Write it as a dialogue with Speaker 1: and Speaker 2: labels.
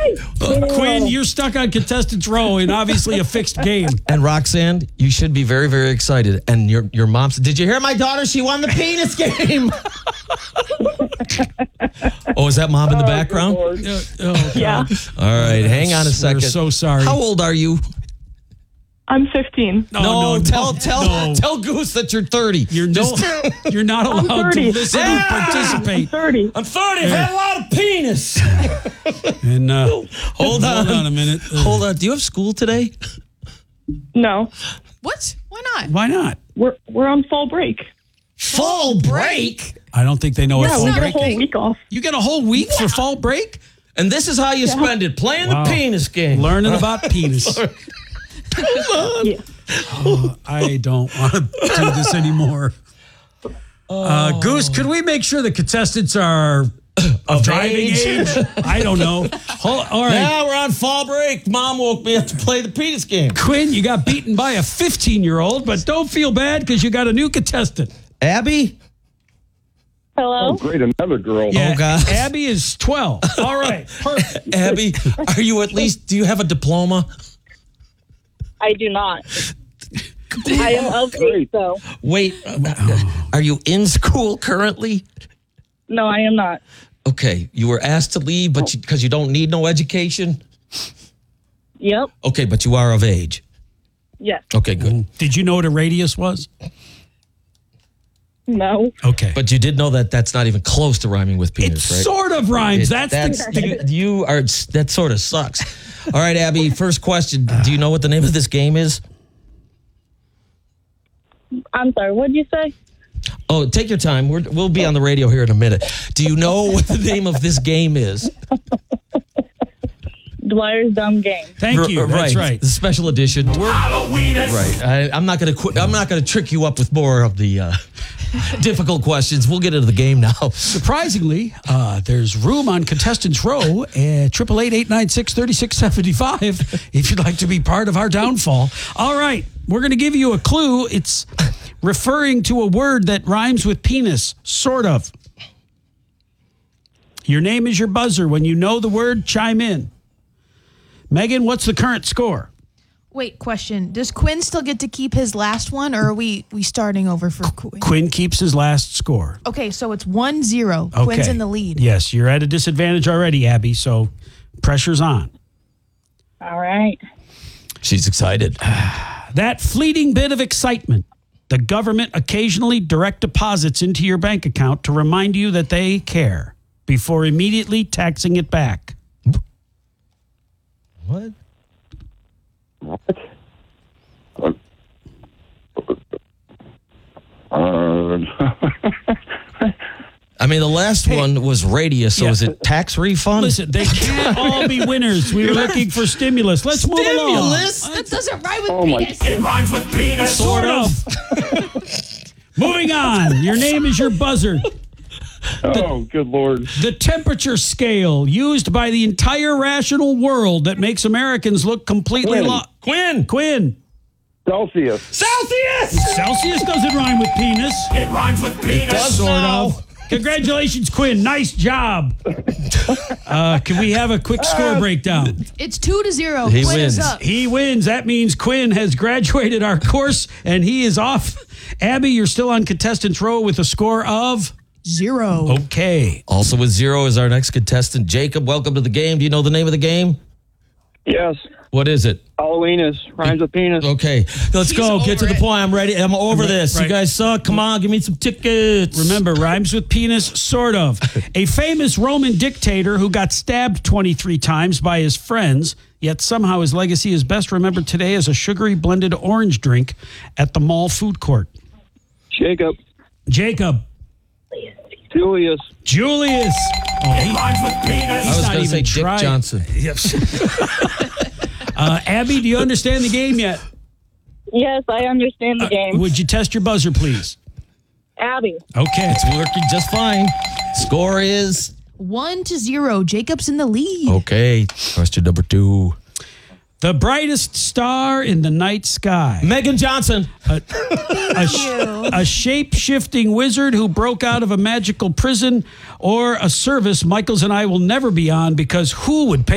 Speaker 1: Quinn, you're stuck on contestants row in obviously a fixed game.
Speaker 2: And Roxanne, you should be very, very excited. And your mom said, "Did you hear my daughter? She won the penis game." Oh, is that mom in the background?
Speaker 3: Yeah.
Speaker 2: All right, hang on a second.
Speaker 1: We're so sorry.
Speaker 2: How old are you?
Speaker 3: I'm 15.
Speaker 2: No, tell Goose that you're 30.
Speaker 1: You're not allowed to
Speaker 3: 30.
Speaker 1: listen and participate.
Speaker 3: 30.
Speaker 2: I'm 30. I've had a lot of penis.
Speaker 1: And
Speaker 2: Hold on
Speaker 1: a minute.
Speaker 2: Hold on. Do you have school today?
Speaker 3: No.
Speaker 4: What? Why not?
Speaker 1: Why not?
Speaker 3: We're on fall break.
Speaker 2: Fall break?
Speaker 1: I don't think they know what
Speaker 3: Yeah,
Speaker 1: fall
Speaker 3: we get a
Speaker 1: break.
Speaker 3: whole week off.
Speaker 1: You get a whole week for fall break?
Speaker 2: And this is how you spend it, playing
Speaker 1: Wow.
Speaker 2: the penis game.
Speaker 1: Learning about penis.
Speaker 3: Yeah.
Speaker 1: I don't want to do this anymore. Goose, could we make sure the contestants are of driving age? I don't know. All right.
Speaker 2: Now we're on fall break. Mom woke me up to play the penis game.
Speaker 1: Quinn, you got beaten by a 15-year-old, but don't feel bad because you got a new contestant.
Speaker 2: Abby?
Speaker 3: Hello?
Speaker 5: Oh, great, another girl.
Speaker 1: Yeah,
Speaker 2: Oh, God.
Speaker 1: Abby is 12. All right. Perfect.
Speaker 2: Abby, do you have a diploma?
Speaker 6: I do not. I am of age, though.
Speaker 2: Wait, are you in school currently?
Speaker 6: No, I am not.
Speaker 2: Okay, you were asked to leave, but because you don't need no education?
Speaker 6: Yep.
Speaker 2: Okay, but you are of age.
Speaker 6: Yes.
Speaker 2: Okay, good.
Speaker 1: Did you know what a radius was?
Speaker 6: No.
Speaker 1: Okay.
Speaker 2: But you did know that that's not even close to rhyming with penis,
Speaker 1: It
Speaker 2: right?
Speaker 1: sort of rhymes.
Speaker 2: That sort of sucks. All right, Abby, first question. Do you know what the name of this game is?
Speaker 6: I'm sorry. What'd you say?
Speaker 2: Oh, take your time. We'll be on the radio here in a minute. Do you know what the name of this game is?
Speaker 6: Dwyer's Dumb Game.
Speaker 1: Thank you. That's right.
Speaker 2: The special edition. Right. I'm not going to trick you up with more of the difficult questions. We'll get into the game now.
Speaker 1: Surprisingly, there's room on contestants row at 888-896-3675 if you'd like to be part of our downfall. All right. We're going to give you a clue. It's referring to a word that rhymes with penis, sort of. Your name is your buzzer. When you know the word, chime in. Megan, what's the current score?
Speaker 4: Wait, question. Does Quinn still get to keep his last one, or are we starting over for Quinn?
Speaker 1: Quinn keeps his last score.
Speaker 4: Okay, so it's 1-0.
Speaker 1: Okay.
Speaker 4: Quinn's in the lead.
Speaker 1: Yes, you're at a disadvantage already, Abby, so pressure's on.
Speaker 6: All right.
Speaker 2: She's excited.
Speaker 1: That fleeting bit of excitement. The government occasionally direct deposits into your bank account to remind you that they care before immediately taxing it back.
Speaker 2: What? I mean, the last one was radius, so is it tax refund?
Speaker 1: Listen, they can't all be winners. We were looking for stimulus. Let's move along.
Speaker 4: That doesn't rhyme with penis.
Speaker 1: It rhymes with penis. Sort of. Moving on. Your name is your buzzer.
Speaker 5: Oh, good Lord.
Speaker 1: The temperature scale used by the entire rational world that makes Americans look completely lost. Quinn.
Speaker 5: Celsius.
Speaker 1: Celsius doesn't rhyme with penis. It rhymes with penis. It does sort of. Congratulations, Quinn. Nice job. Can we have a quick score breakdown?
Speaker 4: It's 2-0.
Speaker 2: He
Speaker 4: Quinn
Speaker 2: wins.
Speaker 4: is up.
Speaker 1: He wins. That means Quinn has graduated our course, and he is off. Abby, you're still on contestants row with a score of
Speaker 4: 0.
Speaker 1: Okay.
Speaker 2: Also with 0 is our next contestant, Jacob. Welcome to the game. Do you know the name of the game?
Speaker 5: Yes.
Speaker 2: What is it?
Speaker 5: Halloween rhymes with penis.
Speaker 2: Okay, let's go. Get to the point. I'm ready. I'm over this.
Speaker 1: Right.
Speaker 2: You guys suck. Come on, give me some tickets.
Speaker 1: Remember, rhymes with penis, sort of. A famous Roman dictator who got stabbed 23 times by his friends, yet somehow his legacy is best remembered today as a sugary blended orange drink at the mall food court.
Speaker 5: Jacob.
Speaker 1: Julius.
Speaker 2: I was going to say Dick Johnson.
Speaker 1: Yes. Abby, do you understand the game yet?
Speaker 6: Yes, I understand the game.
Speaker 1: Would you test your buzzer, please?
Speaker 6: Abby.
Speaker 1: Okay.
Speaker 2: It's working just fine. Score is
Speaker 4: 1-0. Jacob's in the lead.
Speaker 2: okay. Question number 2.
Speaker 1: The brightest star in the night sky.
Speaker 2: Megan Johnson.
Speaker 1: A shape-shifting wizard who broke out of a magical prison, or a service Michaels and I will never be on because who would pay